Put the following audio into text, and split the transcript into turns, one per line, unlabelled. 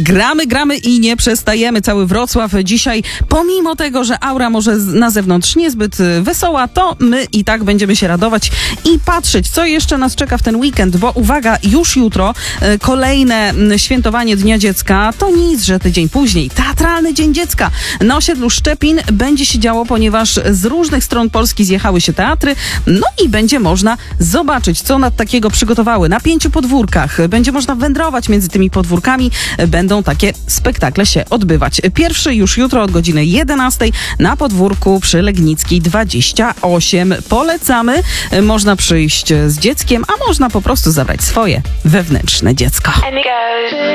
Gramy i nie przestajemy. Cały Wrocław dzisiaj, pomimo tego, że aura może na zewnątrz niezbyt wesoła, to my i tak będziemy się radować i patrzeć, co jeszcze nas czeka w ten weekend, bo uwaga, już jutro kolejne świętowanie Dnia Dziecka. To nic, że tydzień później Teatralny Dzień Dziecka. Na osiedlu Szczepin będzie się działo, ponieważ z różnych stron Polski zjechały się teatry, no i będzie można zobaczyć, co nad takiego przygotowały. Na 5 podwórkach będzie można wędrować między tymi podwórkami. Będą takie spektakle się odbywać. Pierwszy już jutro od godziny 11 na podwórku przy Legnickiej 28. Polecamy. Można przyjść z dzieckiem, a można po prostu zabrać swoje wewnętrzne dziecko.